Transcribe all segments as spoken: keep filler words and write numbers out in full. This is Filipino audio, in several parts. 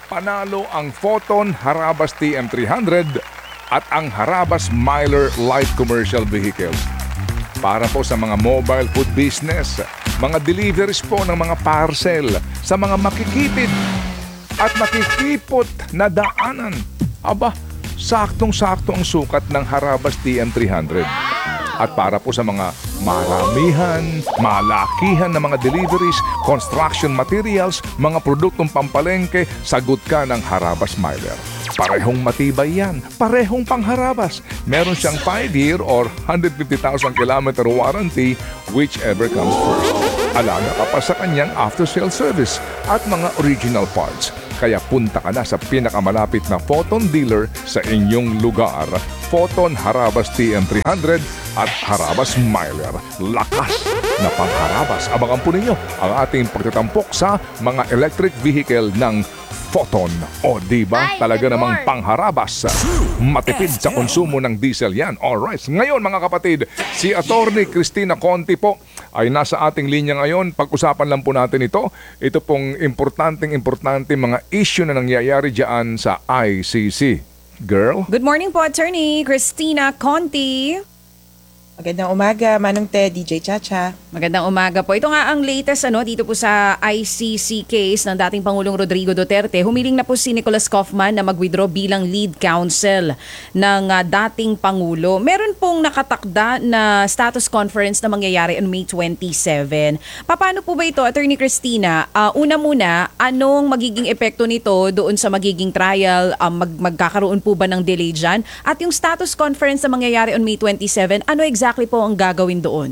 panalo ang Photon Harabas T M three hundred at ang Harabas Miler Light Commercial Vehicle. Para po sa mga mobile food business, mga deliveries po ng mga parcel sa mga makikitid at makikipot na daanan. Aba, saktong-sakto ang sukat ng Harabas T M three hundred. At para po sa mga maramihan, malakihan na mga deliveries, construction materials, mga produktong pampalengke, sagot ka ng Harabas Miler. Parehong matibay yan, parehong pangharabas. Meron siyang five year or one hundred fifty thousand kilometer warranty, whichever comes first. Alaga ka pa sa kanyang after-sale service at mga original parts. Kaya punta ka na sa pinakamalapit na Photon dealer sa inyong lugar. Photon Harabas T M three hundred at Harabas Miler. Lakas na pangharabas. Abangan po ninyo ang ating pagtatampok sa mga electric vehicle ng Photon. O diba, talaga namang pangharabas. Matipid sa konsumo ng diesel yan. Alright, ngayon mga kapatid, si Attorney Cristina Conti po ay nasa ating linya ngayon. Pag-usapan lang po natin ito. Ito pong importanteng importante mga issue na nangyayari dyan sa I C C. Girl? Good morning po, Attorney Cristina Conti. Magandang umaga, Manong Ted, D J Chacha. Magandang umaga po. Ito nga ang latest ano dito po sa I C C case ng dating Pangulong Rodrigo Duterte. Humiling na po si Nicholas Kaufman na mag-withdraw bilang lead counsel ng uh, dating Pangulo. Meron pong nakatakda na status conference na mangyayari on May twenty-seven. Paano po ba ito, Attorney Cristina? Uh, una muna, anong magiging epekto nito doon sa magiging trial? Um, mag magkakaroon po ba ng delay dyan? At yung status conference na mangyayari on May twenty-seven, ano exactly exactly po ang gagawin doon?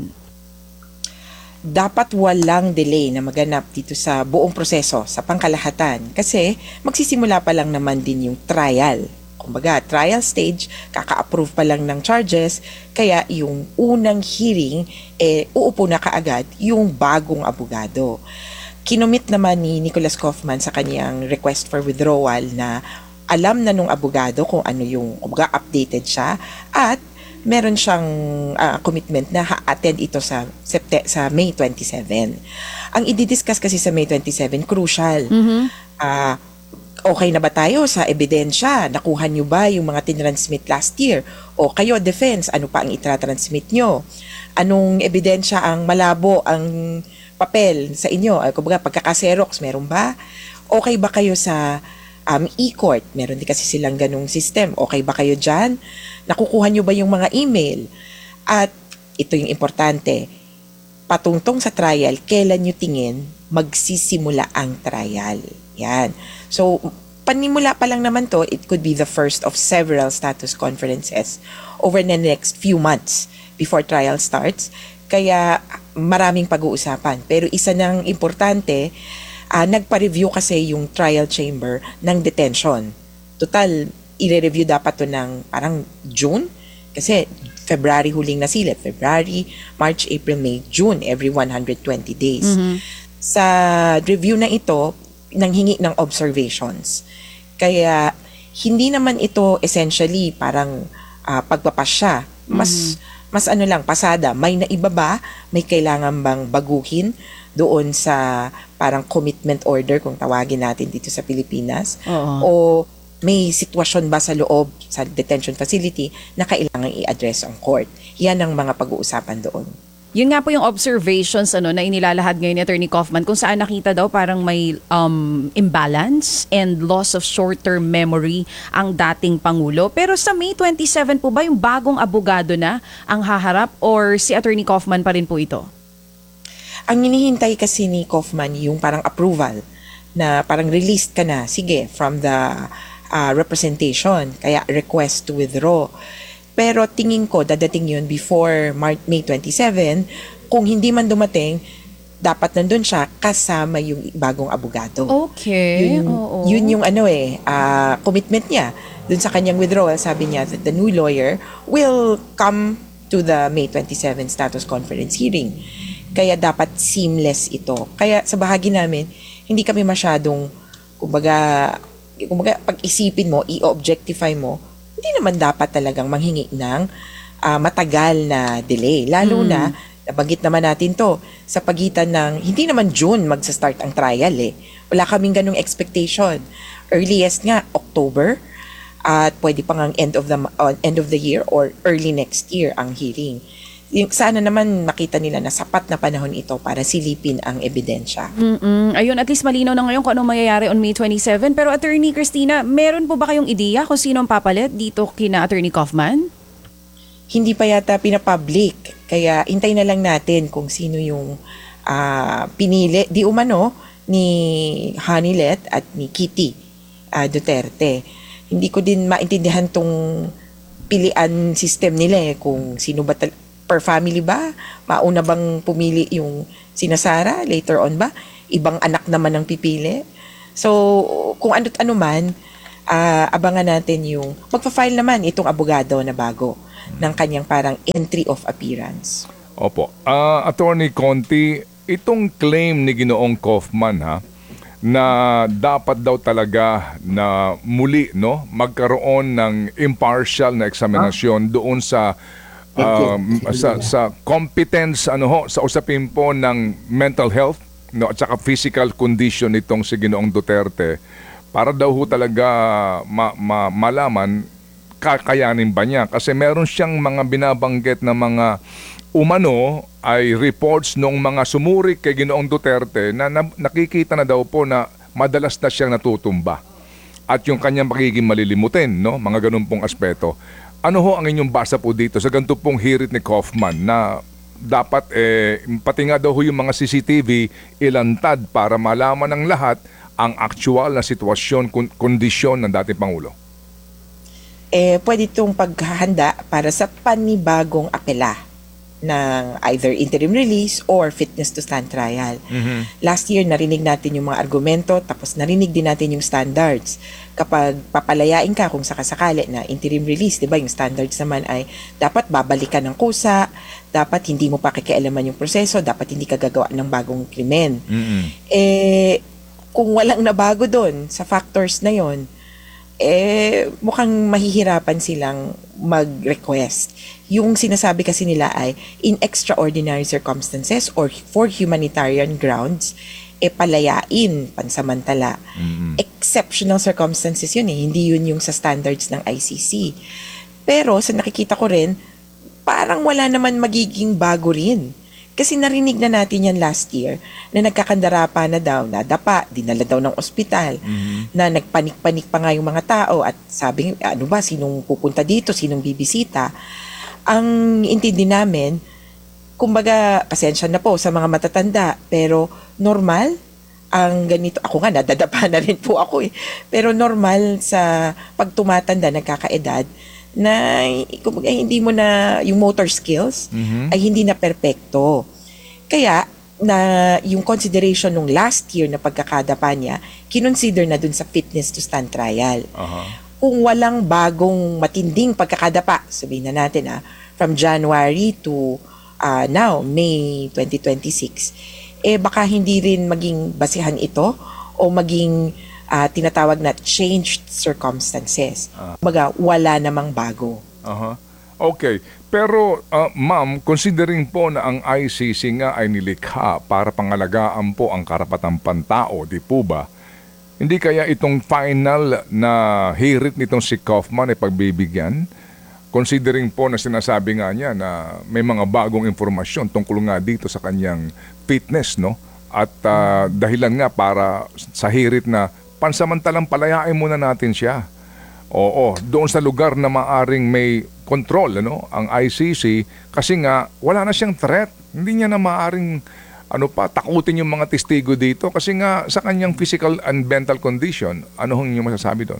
Dapat walang delay na maganap dito sa buong proseso, sa pangkalahatan. Kasi magsisimula pa lang naman din yung trial. Kumbaga, trial stage, kaka-approve pa lang ng charges, kaya yung unang hearing, eh, uupo na kaagad yung bagong abogado. Kinumit naman ni Nicholas Kaufman sa kanyang request for withdrawal na alam na nung abogado kung ano yung, kumbaga, updated siya, at meron siyang uh, commitment na ha-attend ito sa Septe- sa May twenty-seven. Ang i-discuss kasi sa May twenty-seven, crucial. Mm-hmm. Uh, okay na ba tayo sa ebidensya? Nakuha nyo ba yung mga tinransmit last year? O kayo, defense, ano pa ang itra-transmit nyo? Anong ebidensya ang malabo ang papel sa inyo? Uh, kumbaga, pagkakaserox, meron ba? Okay ba kayo sa Um, e-court? Meron din kasi silang ganung system. Okay ba kayo dyan? Nakukuha nyo ba yung mga email? At ito yung importante, patungtong sa trial, kailan nyo tingin magsisimula ang trial? Yan. So, panimula pa lang naman to, it could be the first of several status conferences over the next few months before trial starts. Kaya maraming pag-uusapan. Pero isa ng importante, Uh, nagpa-review kasi yung trial chamber ng detention. Total, i-review dapat to ng parang June. Kasi February huling nasilip. February, March, April, May, June, every one hundred twenty days. Mm-hmm. Sa review na ito, nanghingi ng observations. Kaya, hindi naman ito essentially parang uh, pagpapasya. Mas, mm-hmm. mas ano lang, pasada. May naiba ba? May kailangan bang baguhin doon sa parang commitment order kung tawagin natin dito sa Pilipinas? Uh-huh. O may sitwasyon ba sa loob sa detention facility na kailangan i-address ang court? Yan ang mga pag-uusapan doon. Yun nga po yung observations ano na inilalahad ngayon ni Attorney Kaufman kung saan nakita daw parang may um, imbalance and loss of short-term memory ang dating Pangulo. Pero sa May twenty-seven po ba yung bagong abogado na ang haharap or si Attorney Kaufman pa rin po ito? Ang hinihintay kasi ni Kaufman yung parang approval na parang released ka na, sige, from the uh, representation, kaya request to withdraw. Pero tingin ko, dadating yun before March, May twenty-seven. Kung hindi man dumating, dapat nandun siya kasama yung bagong abogado. Okay. Yun, Oo. yun yung ano eh, uh, commitment niya. Dun sa kanyang withdrawal, sabi niya that the new lawyer will come to the May twenty-seven status conference hearing. Kaya dapat seamless ito. Kaya sa bahagi namin, hindi kami masyadong, kumbaga, kumbaga pag-isipin mo, i-objectify mo, hindi naman dapat talagang manghingi ng uh, matagal na delay. Lalo mm. na, nabanggit naman natin to, sa pagitan ng, hindi naman June magsa-start ang trial eh. Wala kaming ganung expectation. Earliest nga, October, at pwede pang ang end of the ma- uh, end of the year or early next year ang hearing. Yung, sana naman makita nila na sapat na panahon ito para silipin ang ebidensya. Mm-mm. Ayun, at least malinaw na ngayon kung anong mangyayari on May twenty-seven. Pero Attorney Cristina, meron po ba kayong ideya kung sino ang papalit dito kina Attorney Kaufman? Hindi pa yata pinapublic, kaya hintay na lang natin kung sino yung ah, pinili, di umano, ni Hanilet at ni Kitty ah, Duterte. Hindi ko din maintindihan tong pilian system nila eh, kung sino ba tal- per family ba? Mauna bang pumili yung sinasara? Later on ba? Ibang anak naman ang pipili? So, kung ano't ano man, ah, abangan natin yung magpa-file naman itong abogado na bago ng kanyang parang entry of appearance. Opo. Ah, Attorney Conti, itong claim ni Ginoong Kaufman ha, na dapat daw talaga na muli no magkaroon ng impartial na eksaminasyon doon sa um, sa sa competence ano ho sa usapin po ng mental health no at saka physical condition nitong si Ginoong Duterte para daw ho talaga ma, ma, malaman kakayanin ba niya kasi meron siyang mga binabanggit na mga umano ay reports nung mga sumuri kay Ginoong Duterte na, na nakikita na daw po na madalas na siyang natutumba at yung kanyang magiging malilimutin, no? Mga ganun pong aspeto. Ano ho ang inyong basa po dito sa ganito pong hirit ni Kaufman na dapat eh, pati nga daw ho yung mga C C T V ilantad para malaman ng lahat ang actual na sitwasyon, kun- kondisyon ng dating Pangulo? Eh, pwede itong paghahanda para sa panibagong apela ng either interim release or fitness to stand trial. Mhm. Last year, narinig natin yung mga argumento, tapos narinig din natin yung standards. Kapag papalayain ka kung sakasakali na interim release, di ba, yung standards naman ay dapat babalikan ng kusa, dapat hindi mo pa kikialaman yung proseso, dapat hindi ka gagawa ng bagong krimen. Mhm. Eh, kung walang nabago doon sa factors na yon, eh, mukhang mahihirapan silang mag-request. Yung sinasabi kasi nila ay in extraordinary circumstances or for humanitarian grounds, eh palayain pansamantala. Mhm. Exceptional circumstances yun eh, hindi yun yung sa standards ng I C C. Pero sa nakikita ko rin, parang wala naman magiging bago rin. Kasi narinig na natin yan last year na nagkakandara pa na daw, nadapa, dinala daw ng ospital, Mhm. na nagpanik-panik pa nga yung mga tao at sabi, ano ba, sinong pupunta dito, sinong bibisita. Ang intindi namin, kumbaga, pasensya na po sa mga matatanda, pero normal ang ganito. Ako nga, nadadapa na rin po ako eh. Pero normal sa pag tumatanda, nagkakaedad, na kumbaga, hindi mo na, yung motor skills Mhm. ay hindi na perpekto. Kaya, na yung consideration nung last year na pagkakadapa niya, kinonsider na dun sa fitness to stand trial. Aha. Kung walang bagong matinding pagkakadapa, sabihin na natin ah, from January to ah, now, May twenty twenty-six, eh baka hindi rin maging basihan ito o maging ah, tinatawag na changed circumstances. Kumbaga, wala namang bago. Aha. Okay. Pero, ah, ma'am, considering po na ang I C C nga ay nilikha para pangalagaan po ang karapatang pantao, di po ba? Hindi kaya itong final na hirit nitong si Kaufman ay pagbibigyan? Considering po na sinasabi nga niya na may mga bagong informasyon tungkol nga dito sa kanyang fitness, no? At ah, dahilan nga para sa hirit na pansamantalang palayain muna natin siya. Oo, doon sa lugar na maaring may control, ano, ang I C C, kasi nga wala na siyang threat. Hindi niya na maaring ano pa, takutin yung mga testigo dito kasi nga sa kanyang physical and mental condition. Ano hong inyong masasabi doon?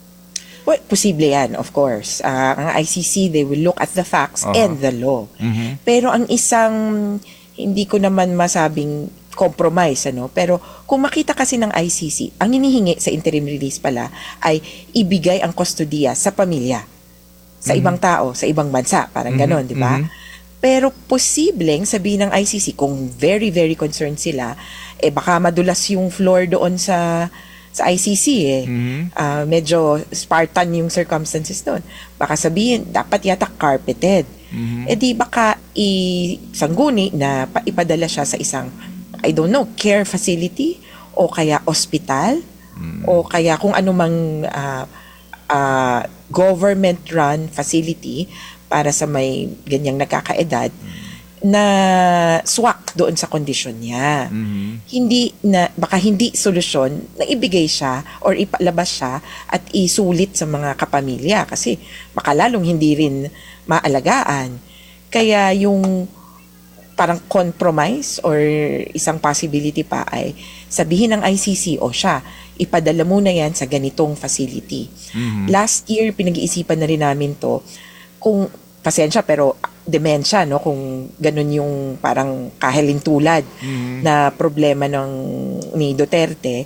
Well, posible yan, of course. Ah, ang I C C, they will look at the facts Aha. and the law. Mhm. Pero ang isang, hindi ko naman masabing compromise, ano? Pero kung makita kasi ng I C C, ang hinihingi sa interim release pala ay ibigay ang kustodiya sa pamilya, sa ibang tao, sa ibang bansa, parang Mhm. ganon, di ba? Mhm. Pero posibleng sabihin ng I C C, kung very, very concerned sila, eh baka madulas yung floor doon sa sa I C C eh. Mhm. Ah, medyo Spartan yung circumstances doon. Baka sabihin, dapat yata carpeted. Mhm. Eh di baka isangguni na pa- ipadala siya sa isang, I don't know, care facility o kaya ospital o kaya kung anumang ah, ah, government-run facility para sa may ganyang nagkakaedad na swak doon sa kondisyon niya. Hindi na baka hindi solusyon na ibigay siya or ipalabas siya at isulit sa mga kapamilya kasi baka lalong hindi rin maalagaan. Kaya yung parang compromise or isang possibility pa ay sabihin ng I C C o siya, ipadala muna yan sa ganitong facility. Last year, pinag-iisipan na rin namin to kung, pasensya pero dementia, no? Kung ganun yung parang kahilintulad na problema ng ni Duterte,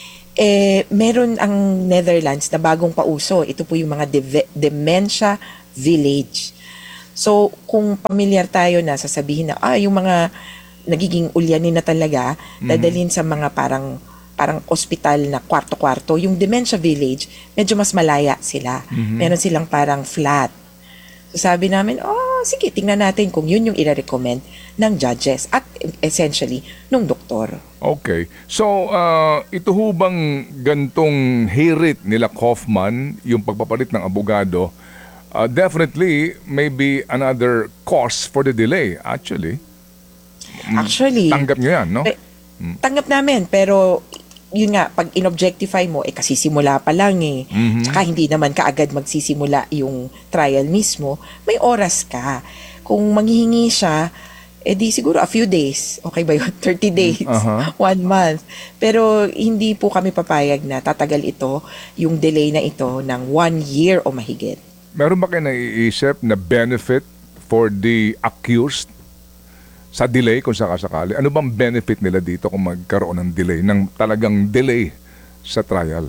eh, meron ang Netherlands na bagong pauso. Ito po yung mga deve- dementia village. So, kung pamilyar tayo na sasabihin na, ah, yung mga nagiging ulyanin na talaga, dadalhin sa mga parang parang ospital na kwarto-kwarto, yung dementia village, medyo mas malaya sila. Meron silang parang flat. So, sabi namin, oh, sige, tingnan natin kung yun yung i-recommend ng judges at essentially, nung doktor. Okay. So, uh, ito ho bang gantong hirit nila Kaufman, yung pagpapalit ng abogado, uh, definitely maybe another cause for the delay, actually. Actually, Tanggap nyo yan, no? eh, tanggap namin, pero yun nga, pag inobjectify mo, eh kasisimula pa lang eh. Tsaka hindi naman kaagad magsisimula yung trial mismo, may oras ka. Kung manghihingi siya, eh di siguro a few days. Okay ba yun? thirty days, Aha. one month. Pero hindi po kami papayag na tatagal ito, yung delay na ito ng one year o mahigit. Meron ba kayo naiisip na benefit for the accused sa delay kung sakasakali? Ano bang benefit nila dito kung magkaroon ng delay, ng talagang delay sa trial?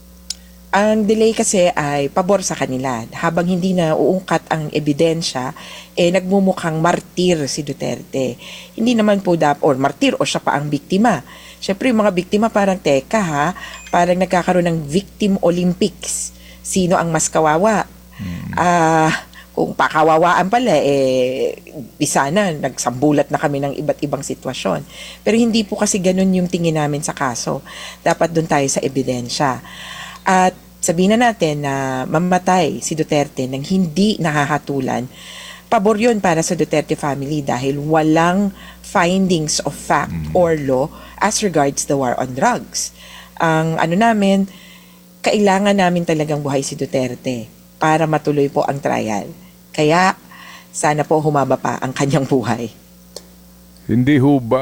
Ang delay kasi ay pabor sa kanila. Habang hindi na uungkat ang ebidensya, eh nagmumukhang martir si Duterte. Hindi naman po dapat, or martir o siya pa ang biktima. Siyempre yung mga biktima parang, teka ha, parang nagkakaroon ng victim Olympics. Sino ang mas kawawa? Ah... Kung pakawawaan pala, eh, bisa na, nagsambulat na kami ng iba't ibang sitwasyon. Pero hindi po kasi ganun yung tingin namin sa kaso. Dapat doon tayo sa ebidensya. At sabihin na natin na mamatay si Duterte nang hindi nakahatulan, pabor yun para sa Duterte family dahil walang findings of fact or law as regards the war on drugs. Ang ano namin, kailangan namin talagang buhay si Duterte para matuloy po ang trial. Kaya, sana po humaba pa ang kanyang buhay. Hindi ho ba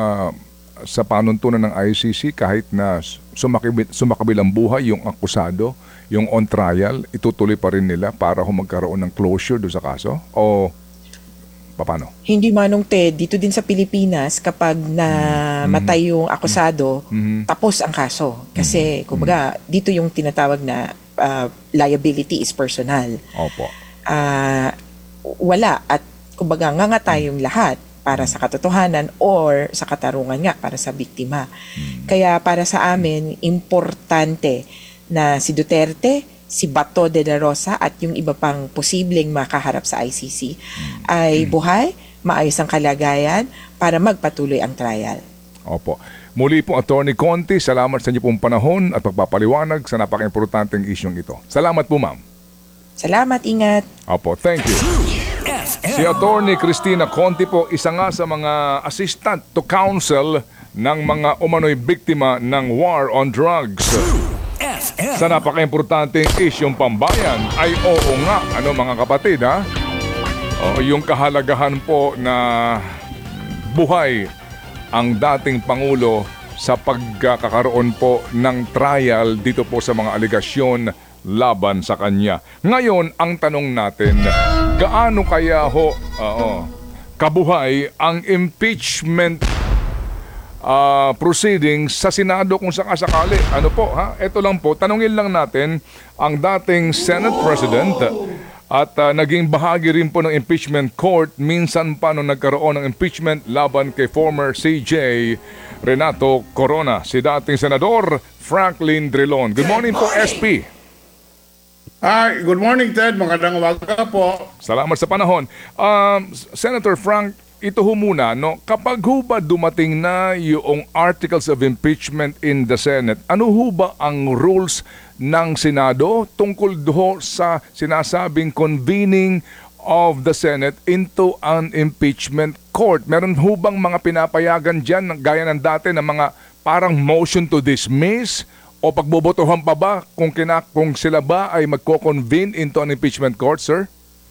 sa panuntunan ng I C C kahit na sumakabi, sumakabilang buhay yung akusado, yung on trial, itutuloy pa rin nila para ho magkaroon ng closure do sa kaso? O paano? Hindi manong Ted, dito din sa Pilipinas, kapag namatay yung akusado, tapos ang kaso. Kasi, kumbaga, dito yung tinatawag na uh, liability is personal. Opo. Uh, wala at kumbaga nga nga tayong lahat para sa katotohanan or sa katarungan nga para sa biktima. Kaya para sa amin, importante na si Duterte, si Bato de la Rosa at yung iba pang posibleng makaharap sa I C C ay buhay, maayos ang kalagayan para magpatuloy ang trial. Opo. Muli po, Attorney Conti, salamat sa inyo pong panahon at pagpapaliwanag sa napaka-importanteng isyong ito. Salamat po, ma'am. Salamat, ingat. Opo, thank you. Si Attorney Cristina Conti po, isa nga sa mga assistant to counsel ng mga umano'y biktima ng war on drugs. Sa napaka-importanteng isyong pambayan ay oo nga, ano mga kapatid ha? O, yung kahalagahan po na buhay ang dating Pangulo sa pagkakaroon po ng trial dito po sa mga aligasyon laban sa kanya. Ngayon, ang tanong natin, gaano kaya ho oo, kabuhay ang impeachment uh, proceedings sa Senado kung sakasakali? Ano po, ha? Ito lang po, tanungin lang natin ang dating Senate President at uh, naging bahagi rin po ng impeachment court minsan pa nung nagkaroon ng impeachment laban kay former C J Renato Corona, si dating Senador Franklin Drilon. Good morning po, S P. Hi, good morning Ted. Magandang umaga po. Salamat sa panahon. Um, Senator Frank, ito ho muna, no? Kapag ho ba dumating na yung articles of impeachment in the Senate, ano ho ba ang rules ng Senado tungkol ho sa sinasabing convening of the Senate into an impeachment court? Meron ho bang mga pinapayagan dyan, gaya ng dati, ng mga parang motion to dismiss? O pagbobotohan pa ba kung, kina, kung sila ba ay magko-convene into an impeachment court, sir?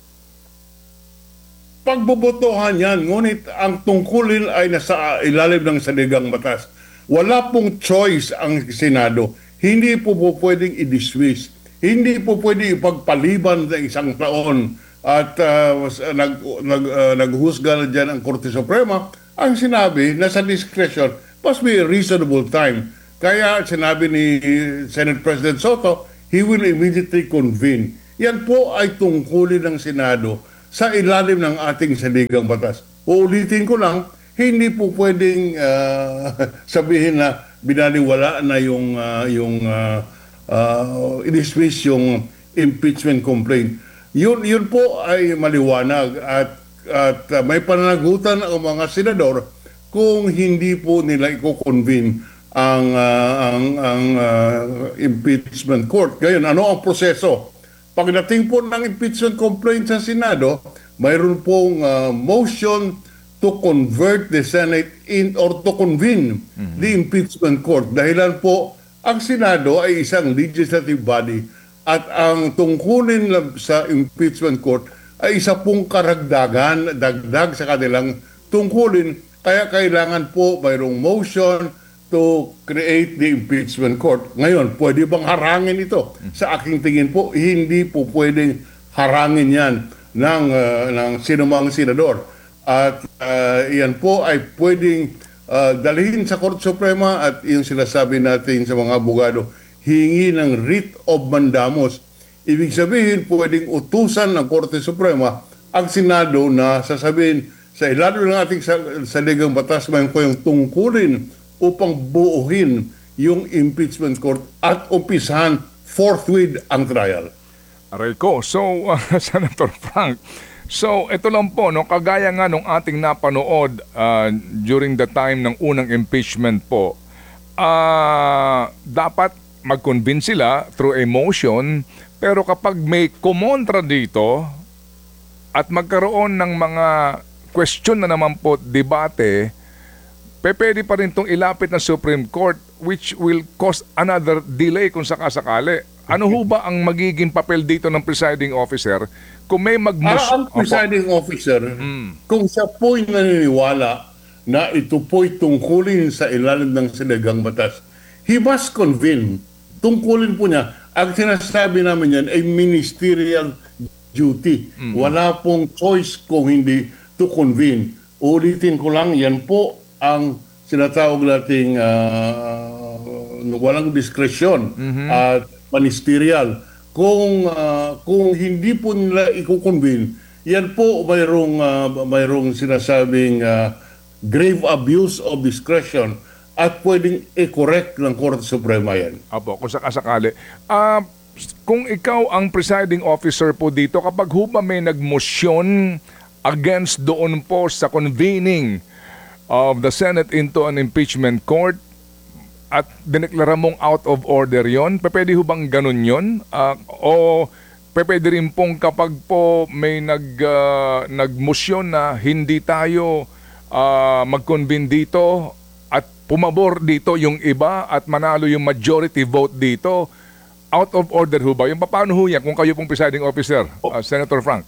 Pagbobotohan yan, ngunit ang tungkulin ay nasa ilalim ng saligang batas. Wala pong choice ang Senado. Hindi po po pwedeng i-dismiss. Hindi po pwedeng ipagpaliban ng isang taon at uh, nag, nag, uh, naghusga na dyan ang Korte Suprema. Ang sinabi, nasa discretion, must be a reasonable time. Kaya sinabi ni Senate President Soto, he will immediately convene. Yan po ay tungkulin ng Senado sa ilalim ng ating saligang batas. Uulitin ko lang, hindi po pwedeng uh, sabihin na binaliwala na yung, uh, yung uh, uh, i-dismiss yung impeachment complaint. Yun, yun po ay maliwanag at, at uh, may pananagutan ang mga senador kung hindi po nila i-convene ang uh, ang ang uh, impeachment court. Ngayon, ano ang proseso? Pagdating po ng impeachment complaint sa Senado, mayroon pong uh, motion to convert the Senate in or to convene mm-hmm. the impeachment court. Dahilan po, ang Senado ay isang legislative body at ang tungkulin sa impeachment court ay isa pong karagdagan, dagdag sa kanilang tungkulin. Kaya kailangan po mayroong motion to create the impeachment court. Ngayon, pwede bang harangin ito? Sa aking tingin po, hindi po pwedeng harangin yan ng, uh, ng sinumang senador. At uh, yan po ay pwedeng uh, dalhin sa Korte Suprema at yung sinasabi natin sa mga abogado, hingi ng writ of mandamus. Ibig sabihin, pwedeng utusan ng Korte Suprema ang Senado na sasabihin sa ilalim ng ating saligang batas, mayroon ko yung tungkulin upang buuhin yung impeachment court at umpisahan forthwith ang trial. Aray ko. So, uh, Senator Frank, so ito lang po, no, kagaya nga nung ating napanood uh, during the time ng unang impeachment po, uh, dapat mag-convince sila through a motion, pero kapag may kumontra dito at magkaroon ng mga question na naman po, debate, pwede pa rin itong ilapit ng Supreme Court which will cause another delay kung sakasakali. Ano ho ba ang magiging papel dito ng presiding officer kung may magmus... Ah, ang presiding Opo. officer, mm. kung siya po'y naniniwala na ito po'y tungkulin sa ilalim ng saligang batas, he must convene. Tungkulin po niya. Ang sinasabi namin yan ay ministerial duty. Mm. Wala pong choice kung hindi to convene. Ulitin ko lang, yan po ang sinatawag nating uh, walang diskresyon mm-hmm. at ministerial. Kung uh, kung hindi po nila i-convene, yan po mayroong uh, mayroong sinasabing uh, grave abuse of discretion at pwedeng i-correct ng Korte Suprema yan. Apo, kung sakasakali. Uh, kung ikaw ang presiding officer po dito, kapag ho ba may nagmosyon against doon po sa convening of the Senate into an impeachment court at dineklara mong out of order yon, pwede ho bang ganun yon? Uh, o pwede rin pong kapag po may nag, uh, nagmosyon na hindi tayo uh, mag-convene dito at pumabor dito yung iba at manalo yung majority vote dito, out of order ho ba? Yung paano ho yan kung kayo pong presiding officer, uh, Senator Frank?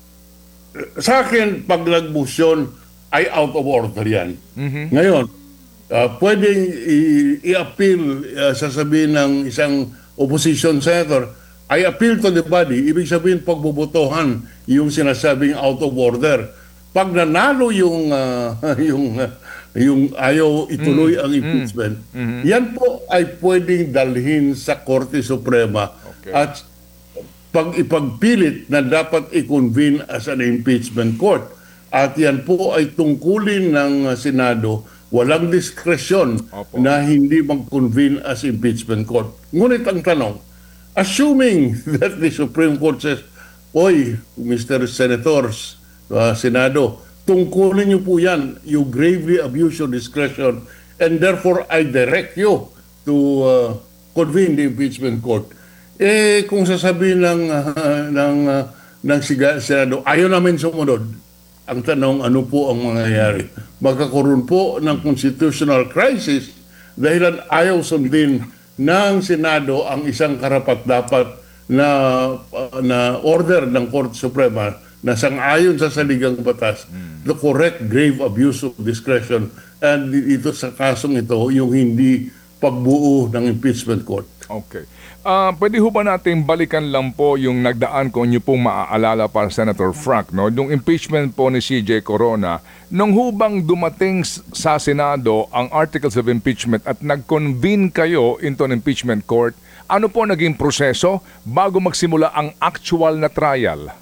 Sa akin, pag nagmosyon, ay out of order yan. Mm-hmm. Ngayon, uh, pwedeng i- i-appeal, uh, sasabihin ng isang opposition senator, I appeal to the body, ibig sabihin pagbubutohan yung sinasabing out of order. Pag nanalo yung, uh, yung, uh, yung ayaw ituloy mm-hmm. ang impeachment, mm-hmm. yan po ay pwedeng dalhin sa Korte Suprema okay. at pag ipagpilit na dapat i-convene as an impeachment court. At yan po ay tungkulin ng Senado, walang diskresyon Opo. na hindi mag-convene as impeachment court. Ngunit ang tanong, assuming that the Supreme Court says, oy, Mister Senators, uh, Senado, tungkulin niyo po yan, you gravely abuse your discretion, and therefore I direct you to uh, convene the impeachment court. Eh, kung sasabihin ng, uh, ng, uh, ng siga, Senado, ayaw namin sumunod, ang tanong, ano po ang mangyayari? Magkakaroon po ng constitutional crisis dahilan ayaw sundin ng Senado ang isang karapat-dapat na uh, na order ng Korte Suprema na sang-ayon sa saligang batas, the correct grave abuse of discretion, and ito sa kasong ito yung hindi pagbuo ng impeachment court. Okay. Ah, pwede ho ba natin balikan lang po yung nagdaan kung nyo pong maaalala para Senator Frank, no? Yung impeachment po ni C J Corona, nung hubang dumating s- sa Senado ang articles of impeachment at nag-convene kayo into an impeachment court, ano po naging proseso bago magsimula ang actual na trial?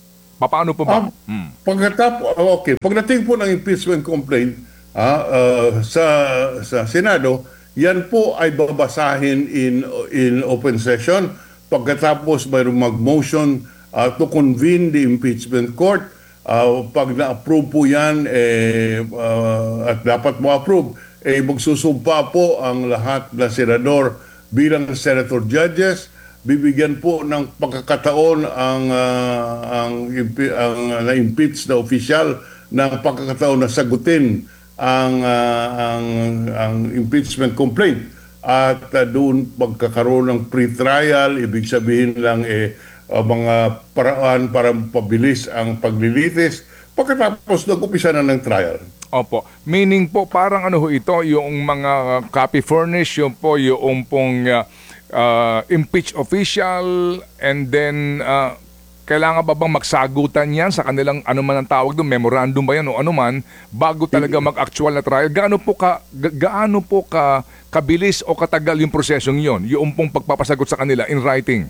Paano po ba? Um, Pagkatapos, okay, pagdating po ng impeachment complaint ah, ah, sa sa Senado, yan po ay babasahin in in open session. Pagkatapos mayroong mag-motion ah, to convene the impeachment court. Ah, pag na-approve po yan, eh, ah, at dapat mo-approve, eh, magsusumpa po ang lahat na senador bilang senator judges. Bibigyan po ng pagkakataon ang uh, ang, impe- ang uh, na-impeach na opisyal ng pagkakataon na sagutin ang uh, ang ang impeachment complaint, at uh, doon magkakaroon ng pre-trial. Ibig sabihin lang eh uh, mga paraan para pabilis ang paglilitis pagkatapos nag-umpisa na ng trial. Opo. Meaning po, parang ano ho ito, yung mga copy furnish, yung po yung pong uh, uh, impeach official, and then uh, kailangan ba bang magsagutan yan sa kanilang ano man ang tawag doon, memorandum ba yan o ano man, bago talaga mag-actual na trial? Gaano po ka ga- gaano po ka kabilis o katagal yung prosesong yon, yung pong pagpapasagot sa kanila in writing?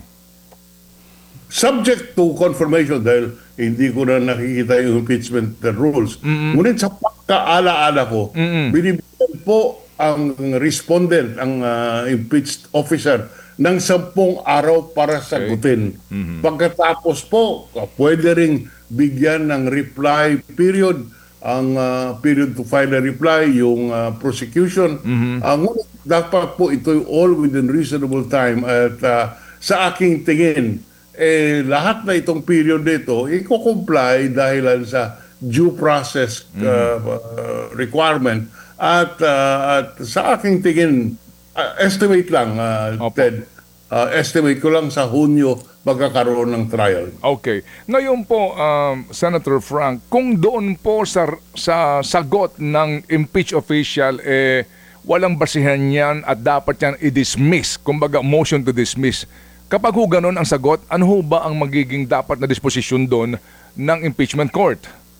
Subject to confirmation, dahil hindi ko na nakikita yung impeachment rules. Ngunit sa pagkaalaala ko, binibigyan po ang respondent, ang uh, impeached officer, ng sampung araw para sagutin. Pagkatapos po, uh, pwede ring bigyan ng reply period, ang uh, period to file a reply, yung uh, prosecution. Ang uh, dapat po ito all within reasonable time, at uh, sa aking tingin, eh, lahat na itong period nito, i-comply dahilan sa due process uh, uh, requirement, at, uh, at sa aking tingin, uh, estimate lang, uh, Ted, uh, estimate ko lang sa Hunyo magkakaroon ng trial. Okay. Ngayon po, um, Senator Frank, kung doon po sa, sa sagot ng impeach official, eh, walang basihan yan at dapat yan i-dismiss, kumbaga motion to dismiss. Kapag ho ganun ang sagot, ano ho ba ang magiging dapat na disposisyon doon ng impeachment court?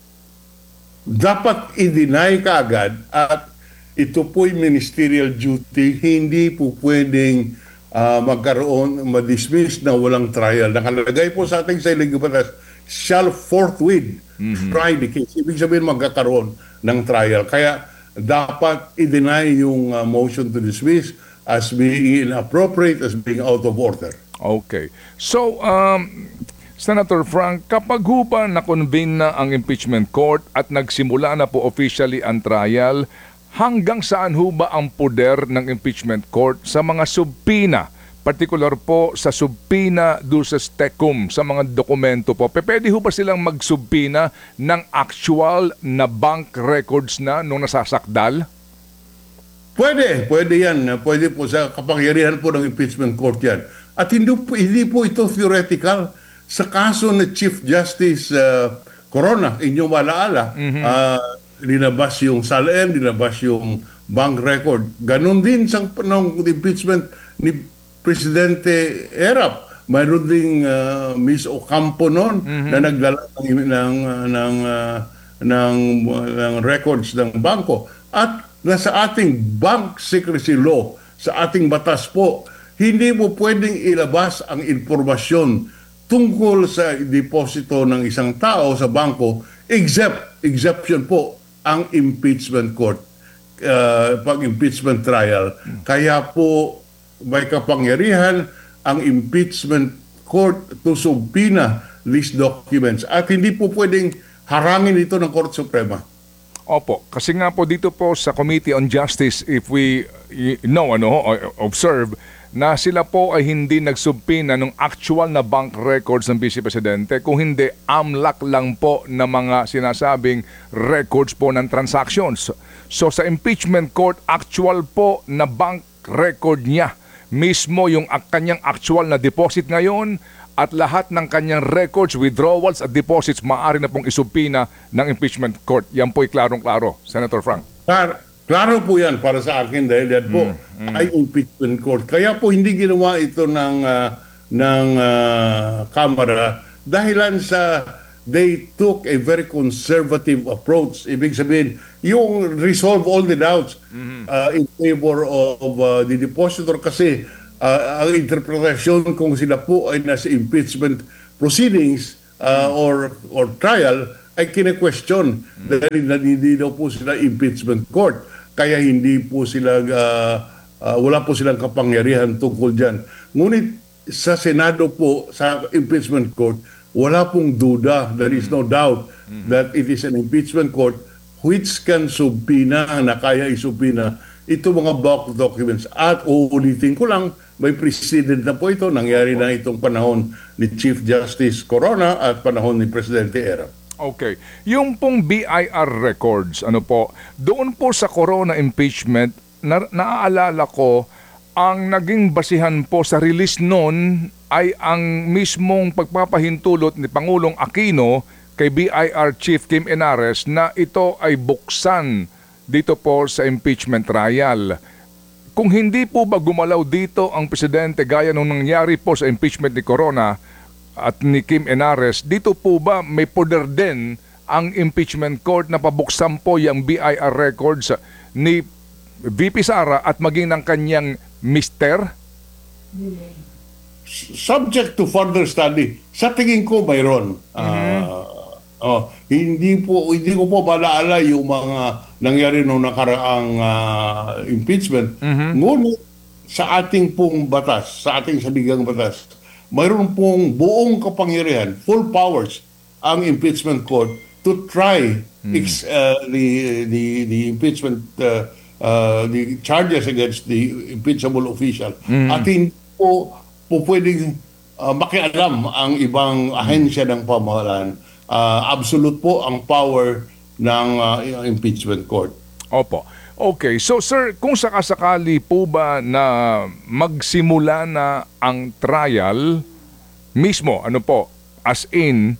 Dapat i-deny ka agad, at ito po'y ministerial duty, hindi po pwedeng uh, magkaroon, ma-dismiss na walang trial. Nakalagay po sa ating sa ilang batas, shall forthwith try the case. Ibig sabihin magkakaroon ng trial. Kaya dapat i-deny yung uh, motion to dismiss as being inappropriate, as being out of order. Okay. So, um, Senator Frank, kapag ho ba na-convene na ang impeachment court at nagsimula na po officially ang trial, hanggang saan ho ba ang poder ng impeachment court sa mga subpina, particular po sa subpina duces tecum, sa mga dokumento po? Pwede ho ba silang magsubpina ng actual na bank records na nung nasasakdal? Pwede, pwede yan. Pwede po sa kapangyarihan po ng impeachment court yan. At hindi po, hindi po ito theoretical. Sa kaso ni Chief Justice uh, Corona, inyong malaala, mm-hmm. uh, linabas yung S A L N, linabas yung bank record. Ganon din sa panong impeachment ni Presidente Erap. Mayroon ding uh, Miss Ocampo noon mm-hmm. na nagdala ng, ng, ng, uh, ng, ng records ng bangko. At nasa ating bank secrecy law, sa ating batas po, hindi mo pwedeng ilabas ang informasyon tungkol sa deposito ng isang tao sa bangko, except, exception po, ang impeachment court, uh, pag-impeachment trial. Kaya po, may kapangyarihan ang impeachment court to subpoena these documents. At hindi po pwedeng harangin ito ng Korte Suprema. Opo, kasi nga po dito po sa Committee on Justice, if we y- know, ano, o- observe, na sila po ay hindi nagsubpina ng actual na bank records ng Vice Presidente, kung hindi amlak lang po na mga sinasabing records po ng transactions. So sa impeachment court, actual po na bank record niya, mismo yung ak- kanyang actual na deposit ngayon, at lahat ng kanyang records, withdrawals at deposits maaari na pong isubpina ng impeachment court. Yan po'y klarong-klaro, Senator Frank. Klar, klaro po yan para sa akin dahil yan po ay impeachment court. Kaya po hindi ginawa ito ng, ah, ng ah, Kamara dahilan sa they took a very conservative approach. Ibig sabihin, yung resolve all the doubts ah, in favor of ah, the depositor kasi ah, ang interpretasyon kung sila po ay nasa impeachment proceedings ah, or or trial ay kine-question dahil hindi daw po sila impeachment court. Kaya hindi po sila, ah, ah, wala po silang kapangyarihan tungkol dyan. Ngunit sa Senado po, sa impeachment court, wala pong duda, there is no doubt that it is an impeachment court which can subpina, na kaya isubpina, ito mga bulk documents. At uulitin ko lang, may precedent na po ito, nangyari na itong panahon ni Chief Justice Corona at panahon ni Presidente Era. Okay. Yung pong B I R records, ano po, doon po sa Corona impeachment, na, naaalala ko, ang naging basihan po sa release noon ay ang mismong pagpapahintulot ni Pangulong Aquino kay B I R Chief Kim Enares na ito ay buksan dito po sa impeachment trial. Kung hindi po ba gumalaw dito ang presidente gaya nung nangyari po sa impeachment ni Corona at ni Kim Enares, dito po ba may poder din ang impeachment court na pabuksan po yung B I R records ni V P Sara at maging ng kanyang mister? Subject to further study. Sa tingin ko, mayroon. Ah, oh, hindi po hindi ko po malaala yung mga nangyari nung nakaraang ah, impeachment. Ngunit sa ating pong batas, sa ating saligang batas, mayroon pong buong kapangyarihan, full powers, ang impeachment court to try ex, uh, the, the, the impeachment, uh, uh, the charges against the impeachable official. At hindi po, po pwedeng uh, makialam ang ibang ahensya ng pamahalaan. Uh, absolute po ang power ng uh, impeachment court. Opo. Okay, so sir, kung sakasakali po ba na magsimula na ang trial mismo, ano po, as in,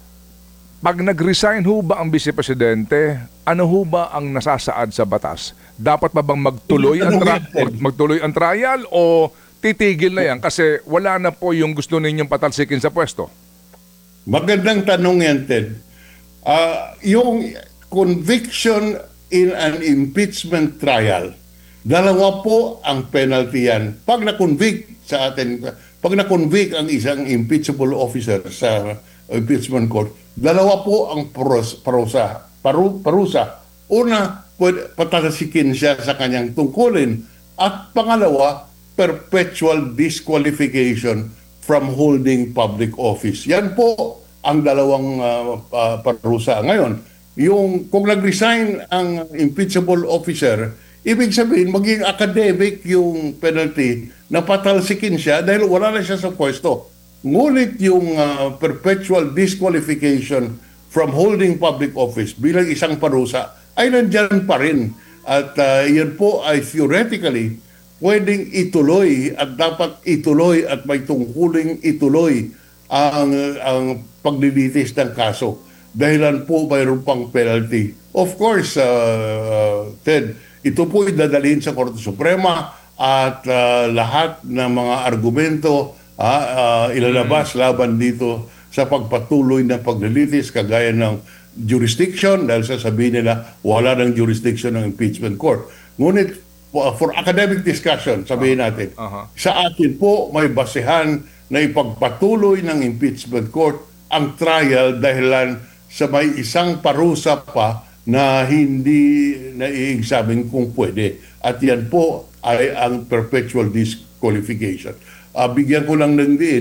pag nag-resign ho ba ang Vice Presidente, ano ho ba ang nasasaad sa batas? Dapat ba bang magtuloy ang, tra- magtuloy ang trial o titigil na yan kasi wala na po yung gusto ninyong patalsikin sa pwesto? Magandang tanong yan, Ted. Uh, yung conviction in an impeachment trial, dalawa po ang penalty yan. Pag na-convict sa atin, pag na-convict ang isang impeachable officer sa impeachment court, dalawa po ang parusa. parusa, paru, parusa. Una, patalsikin siya sa kanyang tungkulin. At pangalawa, perpetual disqualification from holding public office. Yan po ang dalawang uh, uh, parusa. Ngayon, yung kung nag-resign ang impeachable officer, ibig sabihin maging academic yung penalty na patalsikin siya dahil wala na siya sa pwesto. Ngunit yung uh, perpetual disqualification from holding public office bilang isang parusa ay nandyan pa rin. At uh, yan po ay theoretically pwedeng ituloy at dapat ituloy at may tungkuling ituloy ang, ang paglilitis ng kaso. Dahilan po mayroon pang penalty. Of course, uh, Ted, ito po idadalhin sa Korte Suprema at uh, lahat ng mga argumento uh, uh, ilalabas laban dito sa pagpatuloy ng paglilitis kagaya ng jurisdiction dahil sasabihin nila wala ng jurisdiction ng impeachment court. Ngunit for academic discussion, sabihin natin, Uh-huh. sa atin po may basehan na ipagpatuloy ng impeachment court ang trial dahilan sa may isang parusa pa na hindi nai-examine kung pwede. At yan po ay ang perpetual disqualification. Uh, bigyan ko lang ng diin,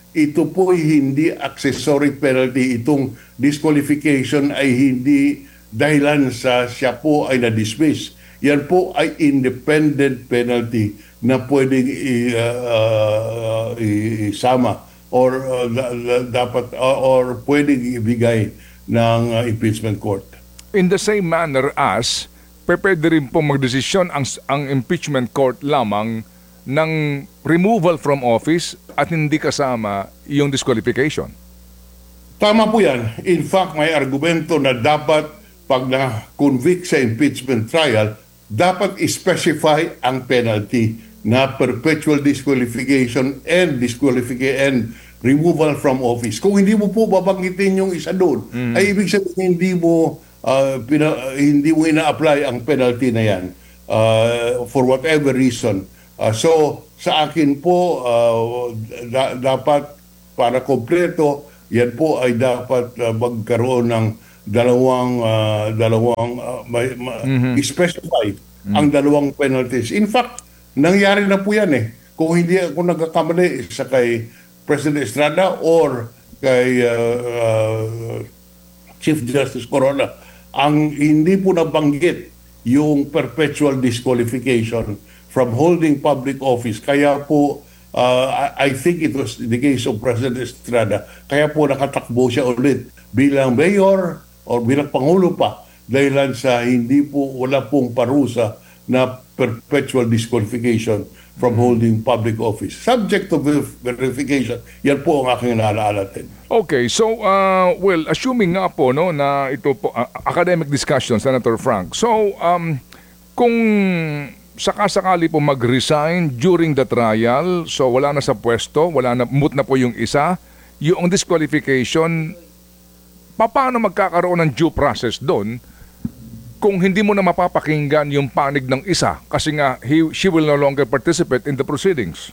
ito po ay hindi accessory penalty. Itong disqualification ay hindi dahilan sa siya po ay na-dismiss. Yan po ay independent penalty na pwedeng i- uh, uh, isama or uh, da- da- dapat uh, or pwedeng ibigay ng uh, impeachment court. In the same manner as, pwede rin po magdesisyon ang, ang impeachment court lamang ng removal from office at hindi kasama yung disqualification. Tama po yan. In fact, may argumento na dapat pag na-convict sa impeachment trial, dapat specify ang penalty na perpetual disqualification and disqualification and removal from office. Kung hindi mo po babanggitin yung isa doon, ay ibig sabihin hindi mo uh, pina, hindi mo ina-apply ang penalty na yan uh, for whatever reason. Uh, so sa akin po uh, da- dapat para kompleto yan po ay dapat uh, magkaroon ng dalawang uh, dalawang uh, may, ma- specify ang dalawang penalties. In fact, nangyari na po yan eh. Kung hindi ako nagkakamali sa kay President Estrada or kay uh, uh, Chief Justice Corona, ang hindi po nabanggit yung perpetual disqualification from holding public office. Kaya po, uh, I I think it was the case of President Estrada, kaya po nakatakbo siya ulit bilang mayor o bilang pangulo pa dahil sa hindi po, wala pong parusa na perpetual disqualification from holding public office. Subject to ver- verification, yan po ang aking naalala din. Okay, so uh, well, assuming nga po no na ito po uh, academic discussion, Senator Frank. So um kung sakasakali po mag-resign during the trial, so wala na sa pwesto, wala na, moot na po yung isa, yung disqualification, paano magkakaroon ng due process doon kung hindi mo na mapapakinggan yung panig ng isa kasi nga he, she will no longer participate in the proceedings?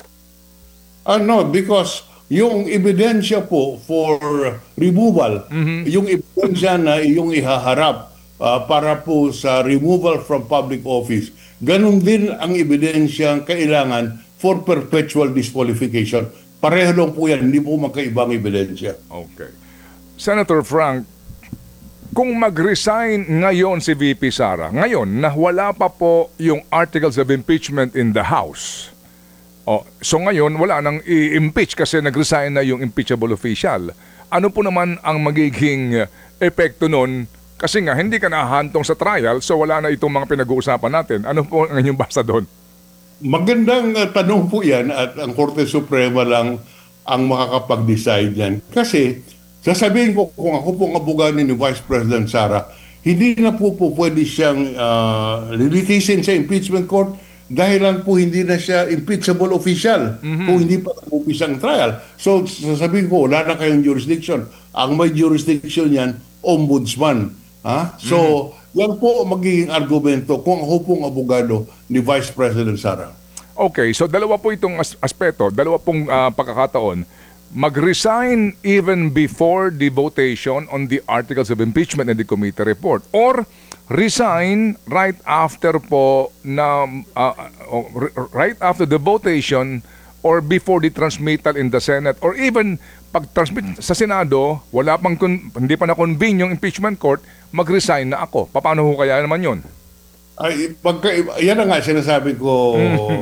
Uh, no, because yung ebidensya po for removal, yung ebidensya na yung ihaharap uh, para po sa removal from public office, ganun din ang ebidensya kailangan for perpetual disqualification. Pareho lang po yan, hindi po magkaibang ebidensya. Okay. Senator Frank, kung mag-resign ngayon si V P Sara, ngayon na wala pa po yung articles of impeachment in the House, oh, so ngayon wala nang i-impeach kasi nag-resign na yung impeachable official. Ano po naman ang magiging epekto nun? Kasi nga hindi ka nahantong sa trial, so wala na itong mga pinag-uusapan natin. Ano po ang inyong basa doon? Magandang uh, tanong po yan at ang Korte Suprema lang ang makakapag-decide yan. Kasi sasabihin ko kung ako pong abogado ni Vice President Sara, hindi na po po pwede siyang uh, litisin sa impeachment court dahil lang po hindi na siya impeachable official kung hindi pa upis ang trial. So sasabihin ko, wala na kayong jurisdiction. Ang may jurisdiction yan, ombudsman. Ha? So yan po magiging argumento kung ako pong abogado ni Vice President Sara. Okay, so dalawa po itong as- aspeto, dalawa pong ah, pagkakataon. Mag-resign even before the votation on the articles of impeachment and the committee report, or resign right after po na uh, uh, right after the votation or before the transmittal in the Senate, or even pag-transmit sa Senado, wala pang kun- hindi pa na-convene yung impeachment court, mag-resign na ako. Paano ho kaya naman yun? Ay, pagka, yan na nga sinasabi ko.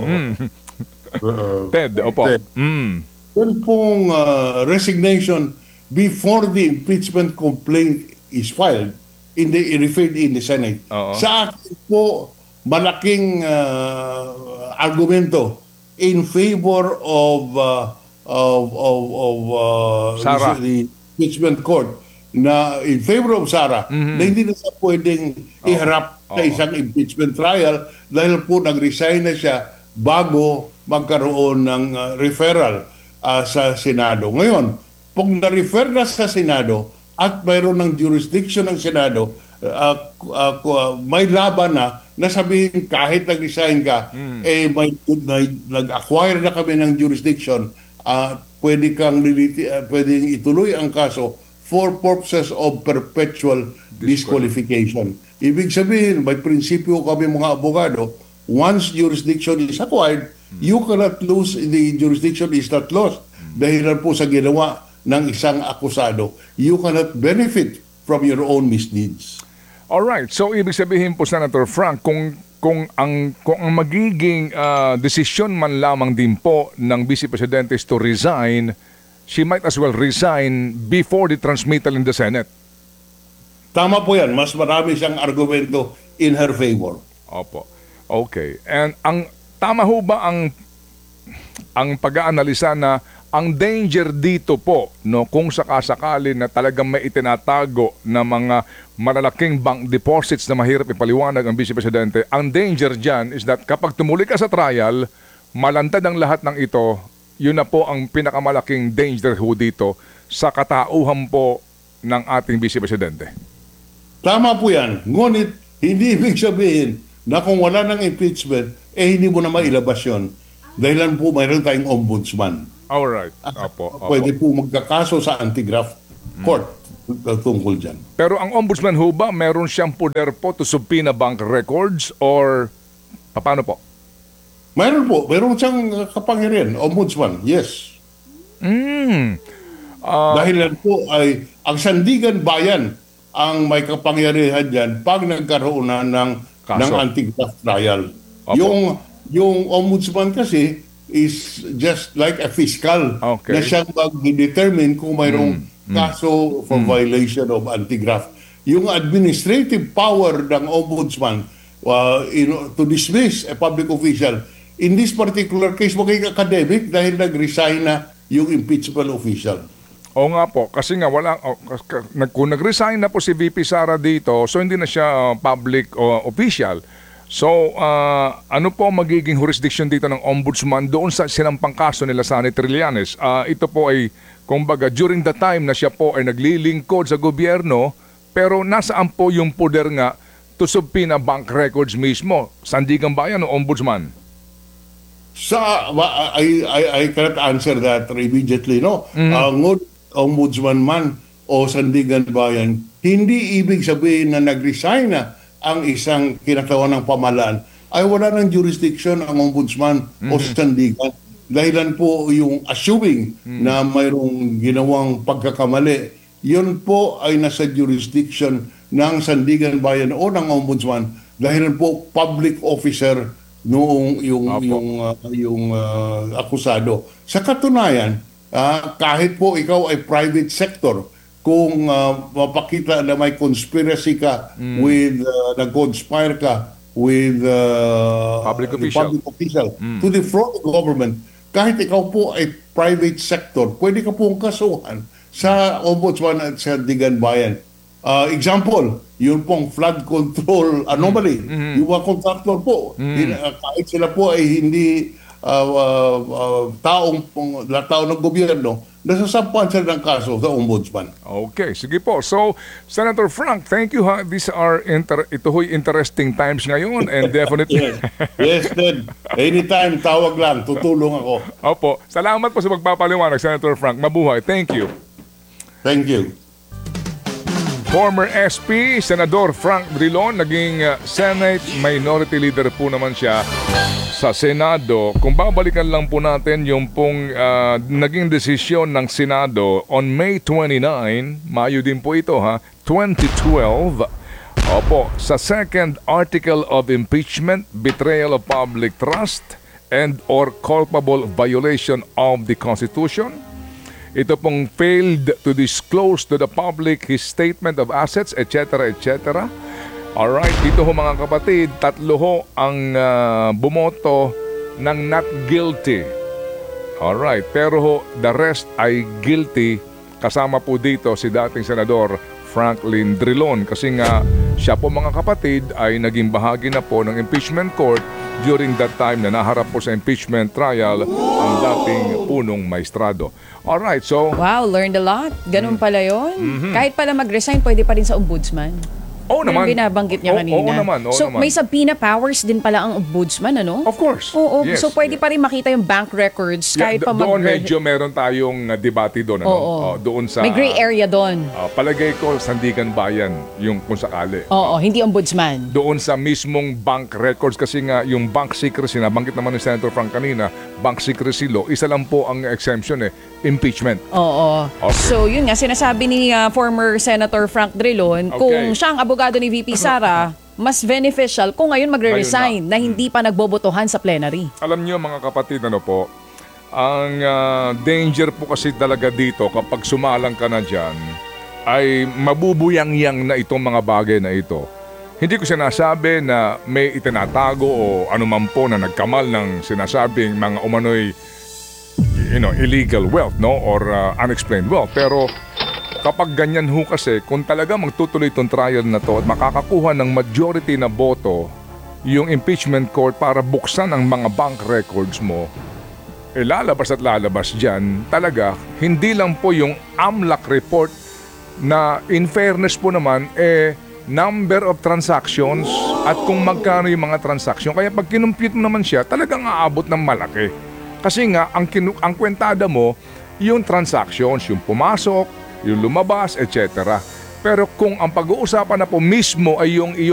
uh, Ted, opo. Ted. Mm. Yan pong uh, resignation before the impeachment complaint is filed in the referred in the Senate. Oo. Sa akin po malaking uh, argumento in favor of uh, of of, of uh, Sara. the impeachment court na in favor of Sara na hindi na siya pwedeng iharap sa isang impeachment trial dahil po nag-resign na siya bago magkaroon ng uh, referral Uh, sa Senado. Ngayon, pag na-refer na sa Senado at mayroon ng jurisdiction ng Senado, uh, uh, uh, may laban na na sabihin kahit nag-resign ka, mm. eh may, may, nag-acquire na kami ng jurisdiction, uh, pwede kang uh, pwedeng ituloy ang kaso for purposes of perpetual disqualification. Ibig sabihin, may prinsipyo kami mga abogado, once jurisdiction is acquired, you cannot lose, the jurisdiction is not lost. dahilan po sa ginawa ng isang akusado. You cannot benefit from your own misdeeds. Alright, so ibig sabihin po, Senator Frank, kung kung ang kung ang magiging ah, desisyon man lamang din po ng Vice Presidente is to resign, she might as well resign before the transmittal in the Senate. Tama po yan. Mas marami siyang argumento in her favor. Opo. Okay. And ang tama ho ba ang ang pag-aanalisa na ang danger dito po, no, kung sakasakali na talagang may itinatago na mga malalaking bank deposits na mahirap ipaliwanag ang Vice Presidente, ang danger dyan is that kapag tumuli ka sa trial, malantad ang lahat ng ito, yun na po ang pinakamalaking danger ho dito sa katauhan po ng ating Vice Presidente. Tama po yan. Ngunit, hindi ibig sabihin na kung wala ng impeachment, eh hindi mo na mailabas yun. Dahilan po mayroon tayong ombudsman. Alright. Opo, opo. Pwede po magkakaso sa anti-graft court tungkol dyan. Pero ang ombudsman ho ba, meron siyang poder po to subpoena bank records or paano po? Mayroon po. Mayroon siyang kapangyarihan. Ombudsman. Yes. Mm. Dahil yan po ay ang Sandigan Bayan ang may kapangyarihan dyan pag nagkaroon na ng, Kaso. ng anti-graft trial. Opo. Yung, yung ombudsman kasi is just like a fiscal Okay. na siyang mag-determine kung mayroong kaso for violation of anti-graft. Yung administrative power ng ombudsman uh, you know, to dismiss a public official, in this particular case, magiging academic dahil nag-resign na yung impeachable official. Oo nga po, kasi nga wala, oh, kas- kas- nag- kung nag-resign na po si V P Sara dito, so hindi na siya uh, public uh, official. So, uh, ano po magiging jurisdiction dito ng ombudsman doon sa sinampang kaso nila Sunny Trillanes? Uh, ito po ay, kumbaga, during the time na siya po ay naglilingkod sa gobyerno, pero nasaan po yung poder nga to subpoena bank records mismo? Sandigan Bayan o ombudsman? Sa, wa- I, I, I cannot answer that immediately, no? Ang ombudsman man o Sandigan Bayan, hindi ibig sabihin na nag-resign na ang isang kinakawan ng pamahalaan ay wala ng jurisdiction ang ombudsman o sandigan. Dahilan po yung assuming na mayroong ginawang pagkakamali, yun po ay nasa jurisdiction ng Sandigan Bayan o ng ombudsman. Dahilan po public officer noong yung Apo. yung uh, yung uh, akusado. Sa katunayan, ah, kahit po ikaw ay private sector, kung uh, mapakita na may conspiracy ka with, uh, nag-conspire ka with uh, Public the official. public official to defraud the government, kahit ikaw po ay private sector, pwede ka pong kasuhan sa ombudsman at sa Sandigan Bayan. Uh, example, yun pong flood control anomaly. Yung mga contractor po, hin- uh, kahit sila po ay hindi uh, uh, uh, taong, tao ng gobyerno, nasasampuan sila ng kaso sa ombudsman. Okay, sige po. So, Senator Frank, thank you ha. These are inter- ito ho'y interesting times ngayon and definitely. Yes, yes, Ted. Anytime, tawag lang. Tutulong ako. Opo. Salamat po sa pagpapaliwanag, Senator Frank. Mabuhay. Thank you. Thank you. Former S P, Senador Frank Drilon, naging uh, Senate Minority Leader po naman siya sa Senado. Kung babalikan lang po natin yung pong uh, naging desisyon ng Senado on May twenty-ninth, Mayo din po ito ha, twenty twelve. Opo, sa second article of impeachment, betrayal of public trust and or culpable violation of the Constitution. Ito pong failed to disclose to the public his statement of assets, et cetera, et cetera. Alright, dito ho mga kapatid, tatlo ho ang uh, bumoto ng not guilty. Alright, pero ho, the rest ay guilty. Kasama po dito si dating Senador Franklin Drilon kasi nga siya po mga kapatid ay naging bahagi na po ng impeachment court during that time na naharap po sa impeachment trial ang dating punong maestrado. Alright, so Wow, learned a lot. Ganun pala yon. Kahit pala mag-resign, pwede pa rin sa ombudsman. Oo Yung naman. binabanggit niya Oo- kanina. oo naman, oo so naman. may subpoena powers din pala ang ombudsman, ano? Of course. Oo, Yes. so pwede pa rin makita yung bank records Yeah, kahit do- pa doon mag- medyo meron tayong uh, debate doon. Ano? Oo. Oh, doon sa... May gray area doon. Ah, palagay ko, Sandigan Bayan, yung kung sakali. Oo, hindi ombudsman. Doon sa mismong bank records kasi nga yung bank secrecy, nabanggit naman ni Senator Frank kanina, bank secrecy law, isa lang po ang exemption eh, impeachment. Oo. Okay. So yun nga, sinasabi ni uh, former Senator Frank Drilon, Okay. kung siya ang abogado ni V P Sara, mas beneficial kung ngayon magre-resign Ngayon na. hindi pa nagbobotohan sa plenary. Alam niyo mga kapatid, ano po, ang ah, danger po kasi talaga dito kapag sumalang ka na dyan, ay mabubuyang-yang na itong mga bagay na ito. Hindi ko sinasabi na may itinatago o anuman po na nagkamal ng sinasabing mga umano'y you know, illegal wealth, no, or uh, unexplained wealth. Pero kapag ganyan ho kasi, kung talaga magtutuloy itong trial na to at makakakuha ng majority na boto yung impeachment court para buksan ang mga bank records mo, eh lalabas at lalabas dyan, talaga, hindi lang po yung AMLAC report na in fairness po naman, eh, number of transactions at kung magkano yung mga transaction. Kaya pag kinumpute mo naman siya, talagang aabot ng malaki. Kasi nga, ang, kinu- ang kwentada mo, yung transactions, yung pumasok, yung lumabas, et cetera. Pero kung ang pag-uusapan na po mismo ay yung iyong